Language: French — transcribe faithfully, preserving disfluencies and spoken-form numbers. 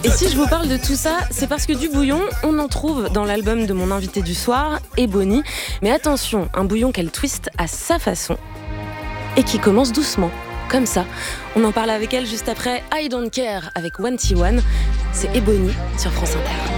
Et si je vous parle de tout ça, c'est parce que du bouillon, on en trouve dans l'album de mon invité du soir, Ebony. Mais attention, un bouillon qu'elle twiste à sa façon et qui commence doucement, comme ça. On en parle avec elle juste après I Don't Care avec One T One. C'est Ebony sur France Inter.